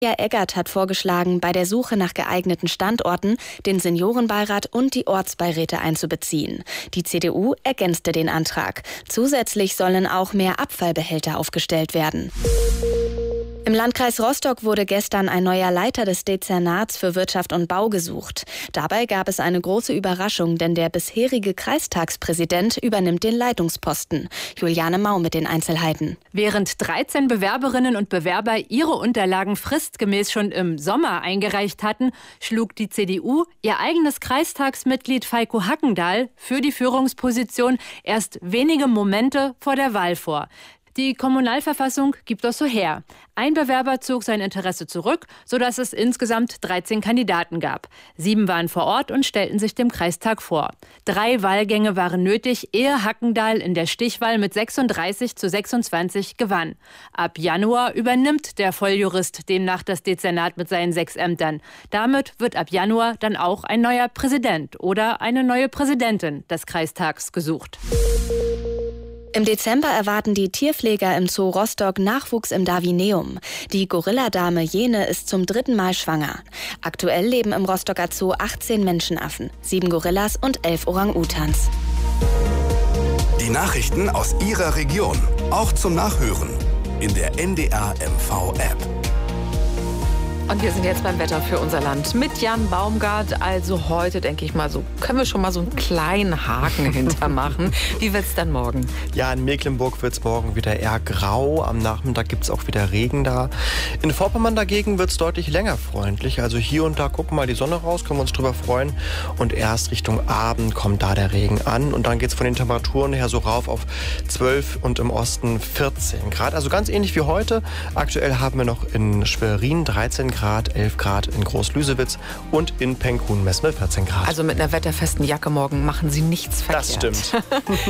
Eggert hat vorgeschlagen, bei der Suche nach geeigneten Standorten den Seniorenbeirat und die Ortsbeiräte einzubeziehen. Die CDU ergänzte den Antrag. Zusätzlich sollen auch mehr Abfallbehälter aufgestellt werden. Im Landkreis Rostock wurde gestern ein neuer Leiter des Dezernats für Wirtschaft und Bau gesucht. Dabei gab es eine große Überraschung, denn der bisherige Kreistagspräsident übernimmt den Leitungsposten. Juliane Mau mit den Einzelheiten. Während 13 Bewerberinnen und Bewerber ihre Unterlagen fristgemäß schon im Sommer eingereicht hatten, schlug die CDU ihr eigenes Kreistagsmitglied Feiko Hackendahl für die Führungsposition erst wenige Momente vor der Wahl vor. Die Kommunalverfassung gibt das so her. Ein Bewerber zog sein Interesse zurück, sodass es insgesamt 13 Kandidaten gab. 7 waren vor Ort und stellten sich dem Kreistag vor. 3 Wahlgänge waren nötig, ehe Hackendahl in der Stichwahl mit 36:26 gewann. Ab Januar übernimmt der Volljurist demnach das Dezernat mit seinen 6 Ämtern. Damit wird ab Januar dann auch ein neuer Präsident oder eine neue Präsidentin des Kreistags gesucht. Im Dezember erwarten die Tierpfleger im Zoo Rostock Nachwuchs im Darwineum. Die Gorilladame Jene ist zum 3. Mal schwanger. Aktuell leben im Rostocker Zoo 18 Menschenaffen, 7 Gorillas und 11 Orang-Utans. Die Nachrichten aus Ihrer Region, auch zum Nachhören in der NDR MV App. Und wir sind jetzt beim Wetter für unser Land mit Jan Baumgart. Also heute, denke ich mal, so können wir schon mal so einen kleinen Haken hintermachen. Wie wird es dann morgen? Ja, in Mecklenburg wird es morgen wieder eher grau. Am Nachmittag gibt es auch wieder Regen da. In Vorpommern dagegen wird es deutlich länger freundlich. Also hier und da gucken mal die Sonne raus, können wir uns drüber freuen. Und erst Richtung Abend kommt da der Regen an. Und dann geht es von den Temperaturen her so rauf auf 12 und im Osten 14 Grad. Also ganz ähnlich wie heute. Aktuell haben wir noch in Schwerin 13 Grad, 11 Grad in Groß-Lüsewitz und in Penkuhn messen wir 14 Grad. Also mit einer wetterfesten Jacke morgen machen Sie nichts verkehrt. Das stimmt.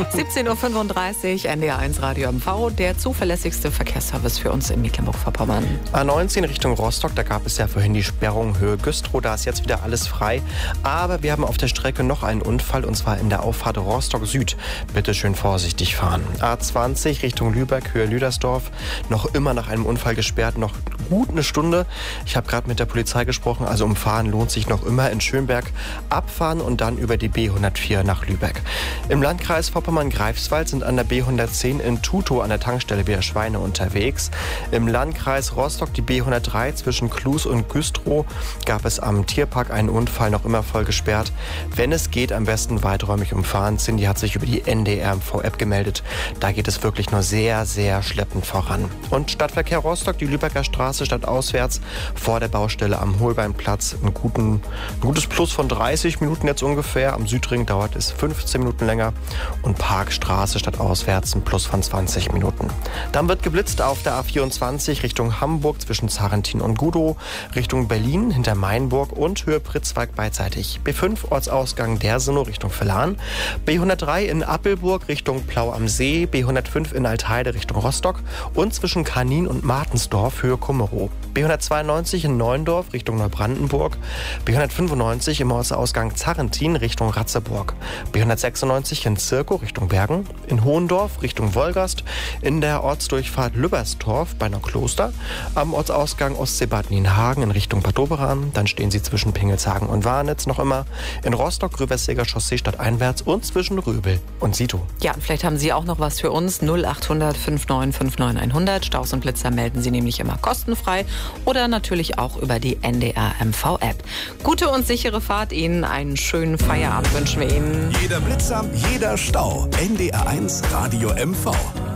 17:35 Uhr, NDR1 Radio MV, der zuverlässigste Verkehrsservice für uns in Mecklenburg-Vorpommern. A19 Richtung Rostock, da gab es ja vorhin die Sperrung Höhe Güstrow, da ist jetzt wieder alles frei. Aber wir haben auf der Strecke noch einen Unfall und zwar in der Auffahrt Rostock Süd. Bitte schön vorsichtig fahren. A20 Richtung Lübeck, Höhe Lüdersdorf, noch immer nach einem Unfall gesperrt, noch gut eine Stunde. Ich habe gerade mit der Polizei gesprochen, also umfahren lohnt sich noch immer in Schönberg. Abfahren und dann über die B104 nach Lübeck. Im Landkreis Vorpommern-Greifswald sind an der B110 in Tutow an der Tankstelle wieder Schweine unterwegs. Im Landkreis Rostock die B103 zwischen Klus und Güstrow gab es am Tierpark einen Unfall, noch immer voll gesperrt. Wenn es geht, am besten weiträumig umfahren. Cindy hat sich über die NDR MV-App gemeldet. Da geht es wirklich nur sehr, sehr schleppend voran. Und Stadtverkehr Rostock, die Lübecker Straße stadtauswärts vor der Baustelle am Holbeinplatz ein gutes Plus von 30 Minuten jetzt ungefähr. Am Südring dauert es 15 Minuten länger und Parkstraße stadtauswärts ein Plus von 20 Minuten. Dann wird geblitzt auf der A24 Richtung Hamburg zwischen Zarentin und Gudow, Richtung Berlin hinter Mainburg und Höhe Pritzwalk beidseitig. B5 Ortsausgang Dersenow Richtung Villahn, B103 in Appelburg Richtung Plau am See, B105 in Altheide Richtung Rostock und zwischen Kanin und Martensdorf Höhe Kummerow. B192 in Neuendorf Richtung Neubrandenburg, B195 im Ortsausgang Zarentin Richtung Ratzeburg, B196 in Zirkow Richtung Bergen, in Hohendorf Richtung Wolgast, in der Ortsdurchfahrt Lübbersdorf bei Neukloster, am Ortsausgang Ostseebad Nienhagen in Richtung Bad Doberan, dann stehen Sie zwischen Pingelshagen und Warnitz noch immer, in Rostock Gröbesseger Chaussee stadteinwärts und zwischen Röbel und Sito. Ja, vielleicht haben Sie auch noch was für uns. 0800 5959 100. Staus und Blitzer melden Sie nämlich immer kostenfrei oder natürlich auch über die NDR MV App. Gute und sichere Fahrt Ihnen, einen schönen Feierabend wünschen wir Ihnen. Jeder Blitzer, jeder Stau. NDR1 Radio MV.